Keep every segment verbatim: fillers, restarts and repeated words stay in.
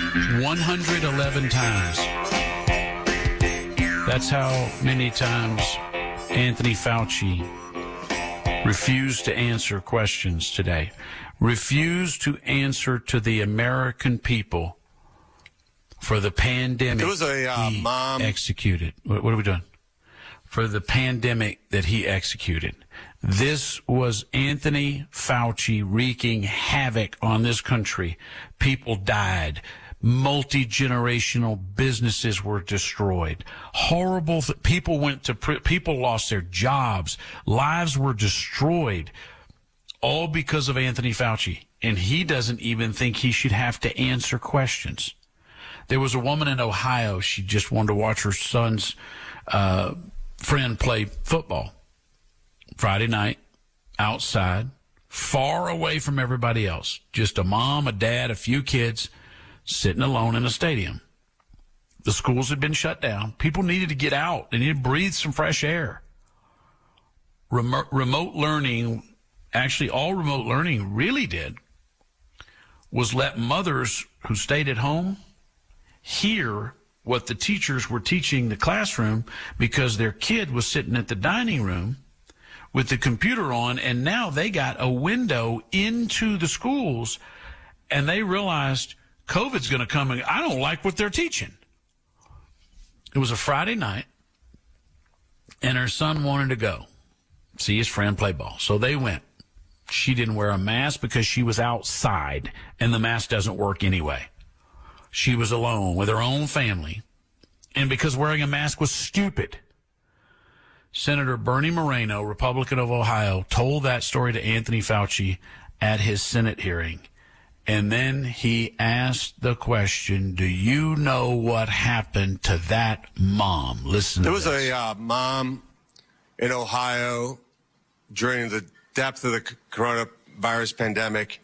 one hundred eleven times. That's how many times Anthony Fauci refused to answer questions today. Refused to answer to the American people for the pandemic It was a uh, he mom executed. What, what are we doing? For the pandemic that he executed. This was Anthony Fauci wreaking havoc on this country. People died. Multi-generational businesses were destroyed. Horrible th- people went to pr- people lost their jobs. Lives were destroyed, all because of Anthony Fauci. And he doesn't even think he should have to answer questions. There was a woman in Ohio. She just wanted to watch her son's uh, friend play football Friday night outside, far away from everybody else. Just a mom, a dad, a few kids sitting alone in a stadium. The schools had been shut down. People needed to get out. They needed to breathe some fresh air. Remote, remote learning, actually all remote learning really did, was let mothers who stayed at home hear what the teachers were teaching the classroom because their kid was sitting at the dining room with the computer on, and now they got a window into the schools, and they realized COVID's going to come, and I don't like what they're teaching. It was a Friday night, and her son wanted to go see his friend play ball, so they went. She didn't wear a mask because she was outside, and the mask doesn't work anyway. She was alone with her own family, and because wearing a mask was stupid. Senator Bernie Moreno, Republican of Ohio, told that story to Anthony Fauci at his Senate hearing. And then he asked the question, do you know what happened to that mom? Listen to There was this. a uh, mom in Ohio during the depth of the coronavirus pandemic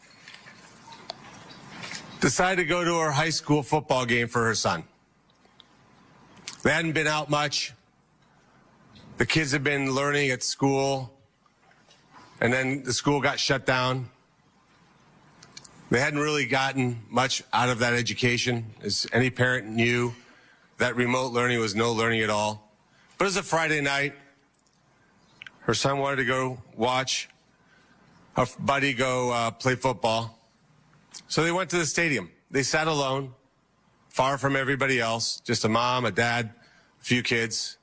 decided to go to her high school football game for her son. They hadn't been out much. The kids had been learning at school, and then the school got shut down. They hadn't really gotten much out of that education, as any parent knew that remote learning was no learning at all. But it was a Friday night. Her son wanted to go watch her buddy go uh, play football. So they went to the stadium. They sat alone, far from everybody else, just a mom, a dad, a few kids.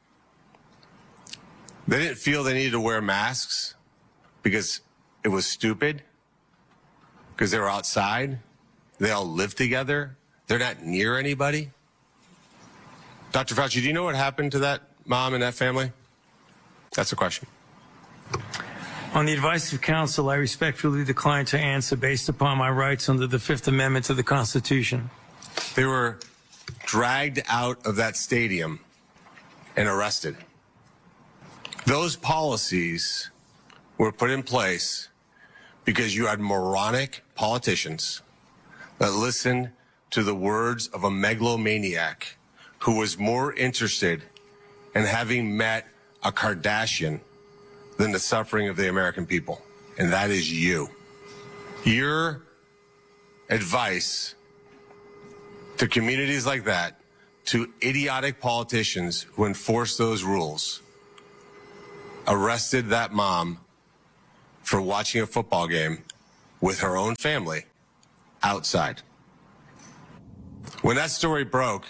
They didn't feel they needed to wear masks because it was stupid, because they were outside. They all live together. They're not near anybody. Doctor Fauci, do you know what happened to that mom and that family? That's the question. On the advice of counsel, I respectfully decline to answer based upon my rights under the Fifth Amendment to the Constitution. They were dragged out of that stadium and arrested. Those policies were put in place because you had moronic politicians that listened to the words of a megalomaniac who was more interested in having met a Kardashian than the suffering of the American people. And that is you. Your advice to communities like that, to idiotic politicians who enforce those rules, arrested that mom for watching a football game with her own family outside. When that story broke,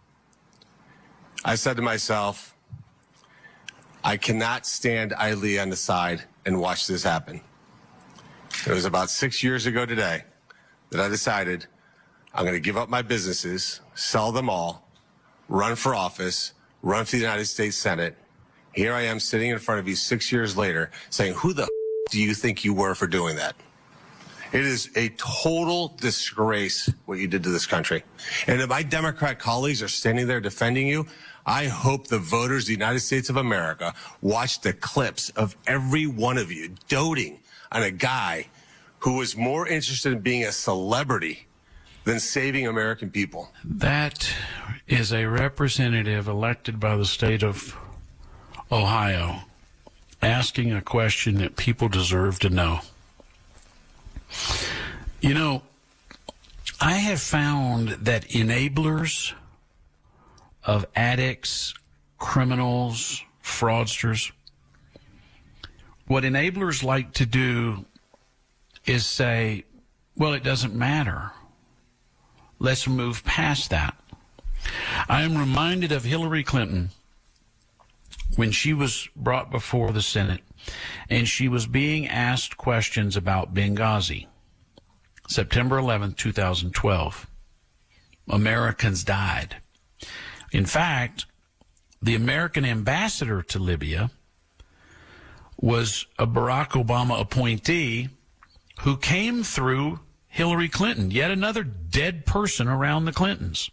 I said to myself, I cannot stand idly on the side and watch this happen. It was about six years ago today that I decided I'm going to give up my businesses, sell them all, run for office, run for the United States Senate. Here I am sitting in front of you six years later saying, who the f- do you think you were for doing that? It is a total disgrace what you did to this country. And if my Democrat colleagues are standing there defending you, I hope the voters of the United States of America watch the clips of every one of you doting on a guy who was more interested in being a celebrity than saving American people. That is a representative elected by the state of Ohio asking a question that people deserve to know. You know, I I have found that enablers of addicts, criminals, fraudsters, what enablers like to do is say, well, it doesn't matter. Let's move past that. I am reminded of Hillary Clinton when she was brought before the Senate and she was being asked questions about Benghazi. September eleventh, two thousand twelve. Americans died. In fact, the American ambassador to Libya was a Barack Obama appointee who came through Hillary Clinton, yet another dead person around the Clintons.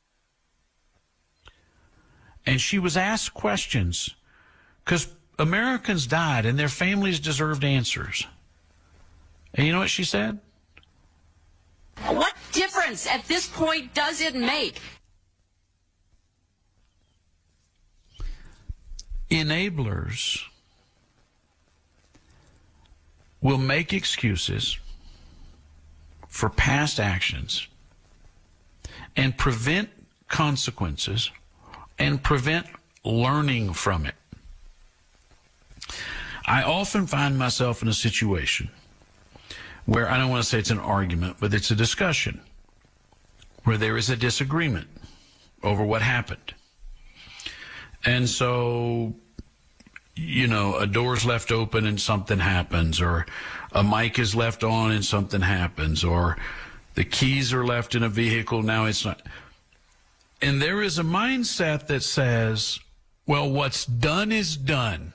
And she was asked questions because Americans died and their families deserved answers. And you know what she said? What difference at this point does it make? Enablers will make excuses for past actions and prevent consequences and prevent learning from it. I often find myself in a situation where I don't want to say it's an argument, but it's a discussion where there is a disagreement over what happened. And so, you know, a door's left open and something happens, or a mic is left on and something happens, or the keys are left in a vehicle, now it's not. And there is a mindset that says, well, what's done is done.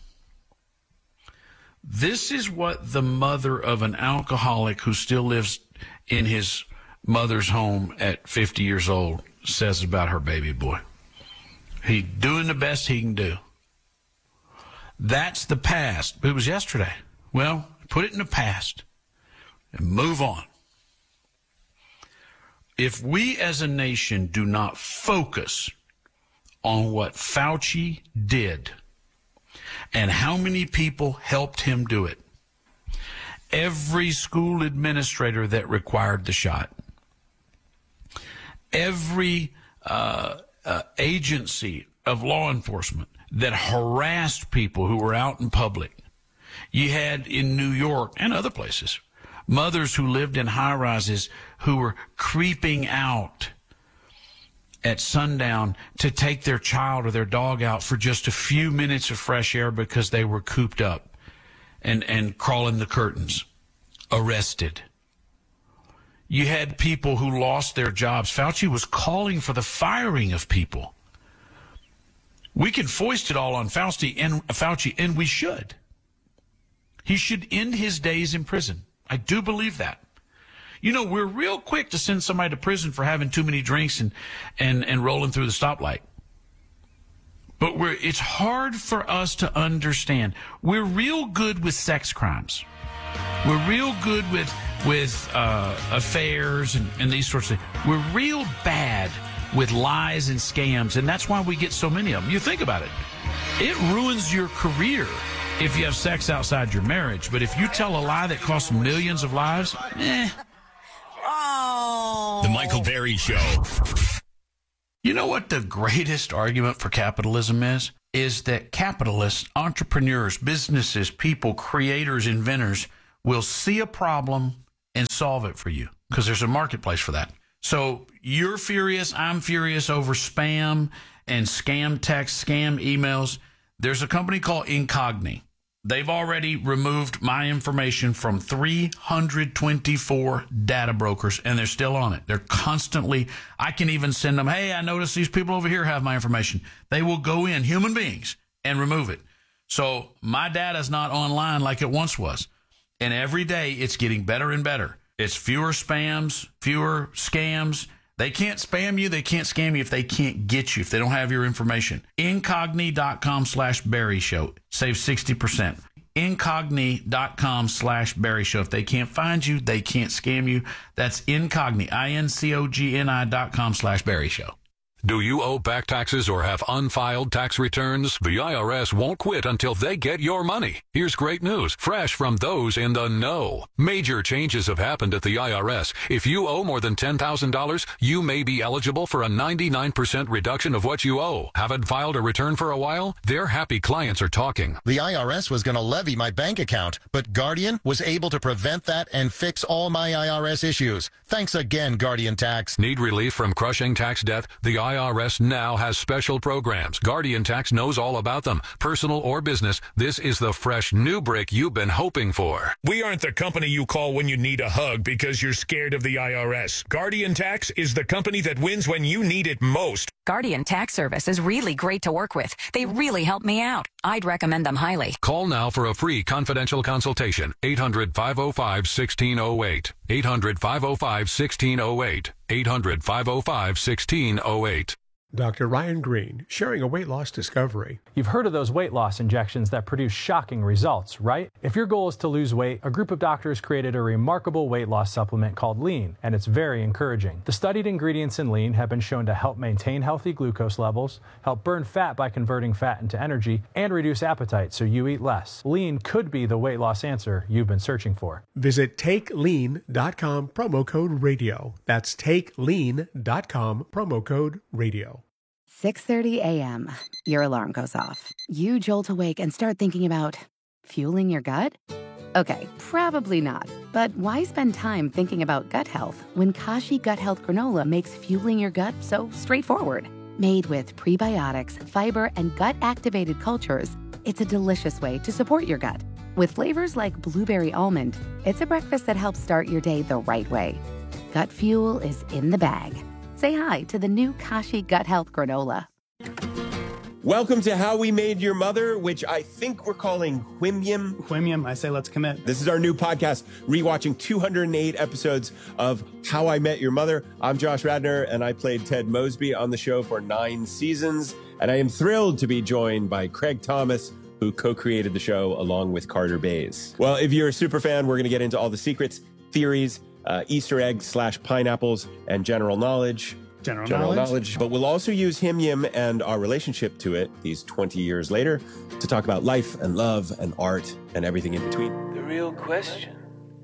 This is what the mother of an alcoholic who still lives in his mother's home at fifty years old says about her baby boy. He's doing the best he can do. That's the past. It was yesterday. Well, put it in the past and move on. If we as a nation do not focus on what Fauci did and how many people helped him do it, every school administrator that required the shot, every uh, uh, agency of law enforcement that harassed people who were out in public. You had in New York and other places mothers who lived in high-rises who were creeping out at sundown to take their child or their dog out for just a few minutes of fresh air because they were cooped up and, and crawling the curtains, arrested. You had people who lost their jobs. Fauci was calling for the firing of people. We can foist it all on Fauci and, Fauci, and we should. He should end his days in prison. I do believe that. You know, we're real quick to send somebody to prison for having too many drinks and, and, and rolling through the stoplight. But we're, it's hard for us to understand. We're real good with sex crimes. We're real good with, with uh, affairs and, and these sorts of things. We're real bad with lies and scams, and that's why we get so many of them. You think about it. It ruins your career if you have sex outside your marriage. But if you tell a lie that costs millions of lives, eh. Oh. The Michael Berry Show. You know what the greatest argument for capitalism is? Is that capitalists, entrepreneurs, businesses, people, creators, inventors will see a problem and solve it for you because there's a marketplace for that. So you're furious, I'm furious over spam and scam texts, scam emails. There's a company called Incogni. They've already removed my information from three hundred twenty-four data brokers, and they're still on it. They're constantly, I can even send them, hey, I noticed these people over here have my information. They will go in, human beings, and remove it. So my data's not online like it once was. And every day it's getting better and better. It's fewer spams, fewer scams. They can't spam you. They can't scam you if they can't get you, if they don't have your information. Incogni.com slash Berry Show. Save sixty percent. Incogni.com slash Berry Show. If they can't find you, they can't scam you. That's Incogni, I N C O G N I dot com slash Berry Show. Do you owe back taxes or have unfiled tax returns? The I R S won't quit until they get your money. Here's great news, fresh from those in the know. Major changes have happened at the I R S. If you owe more than ten thousand dollars, you may be eligible for a ninety-nine percent reduction of what you owe. Haven't filed a return for a while? Their happy clients are talking. The I R S was going to levy my bank account, but Guardian was able to prevent that and fix all my I R S issues. Thanks again, Guardian Tax. Need relief from crushing tax debt? The I R S now has special programs. Guardian Tax knows all about them. Personal or business, this is the fresh new break you've been hoping for. We aren't the company you call when you need a hug because you're scared of the I R S. Guardian Tax is the company that wins when you need it most. Guardian Tax Service is really great to work with. They really help me out. I'd recommend them highly. Call now for a free confidential consultation. eight hundred, five oh five, one six oh eight. eight hundred, five oh five, one six oh eight. eight hundred, five oh five, one six oh eight. Doctor Ryan Green, sharing a weight loss discovery. You've heard of those weight loss injections that produce shocking results, right? If your goal is to lose weight, a group of doctors created a remarkable weight loss supplement called Lean, and it's very encouraging. The studied ingredients in Lean have been shown to help maintain healthy glucose levels, help burn fat by converting fat into energy, and reduce appetite so you eat less. Lean could be the weight loss answer you've been searching for. Visit take lean dot com, promo code radio. That's take lean dot com, promo code radio. six thirty a.m. Your alarm goes off. You jolt awake and start thinking about fueling your gut? Okay, probably not. But why spend time thinking about gut health when Kashi Gut Health Granola makes fueling your gut so straightforward? Made with prebiotics, fiber, and gut-activated cultures, it's a delicious way to support your gut. With flavors like blueberry almond, it's a breakfast that helps start your day the right way. Gut fuel is in the bag. Say hi to the new Kashi Gut Health Granola. Welcome to How We Made Your Mother, which I think we're calling Whimyam. Whimyam, I say let's commit. This is our new podcast, rewatching two hundred eight episodes of How I Met Your Mother. I'm Josh Radnor, and I played Ted Mosby on the show for nine seasons. And I am thrilled to be joined by Craig Thomas, who co-created the show along with Carter Bays. Well, if you're a super fan, we're going to get into all the secrets, theories, Uh, Easter eggs slash pineapples and general knowledge. General, general knowledge. knowledge. But we'll also use Him Yim and our relationship to it these twenty years later to talk about life and love and art and everything in between. The real question,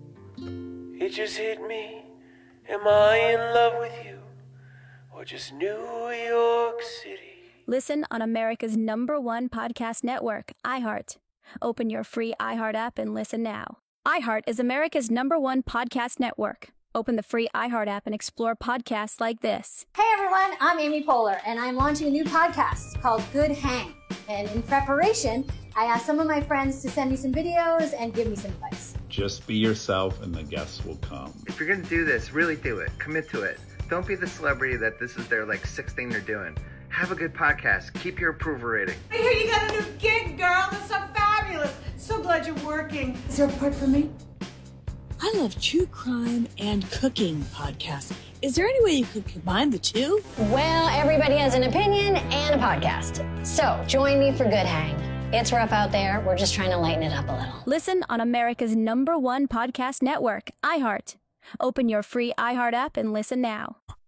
it just hit me. Am I in love with you or just New York City? Listen on America's number one podcast network, iHeart. Open your free iHeart app and listen now. iHeart is America's number one podcast network. Open the free iHeart app and explore podcasts like this. Hey everyone, I'm Amy Poehler, and I'm launching a new podcast called Good Hang. And in preparation, I asked some of my friends to send me some videos and give me some advice. Just be yourself and the guests will come. If you're going to do this, really do it. Commit to it. Don't be the celebrity that this is their like sixth thing they're doing. Have a good podcast. Keep your approval rating. I hear you got a new gig, girl. That's so fabulous. So glad you're working. Is there a part for me? I love true crime and cooking podcasts. Is there any way you could combine the two? Well, everybody has an opinion and a podcast. So join me for Good Hang. It's rough out there. We're just trying to lighten it up a little. Listen on America's number one podcast network, iHeart. Open your free iHeart app and listen now.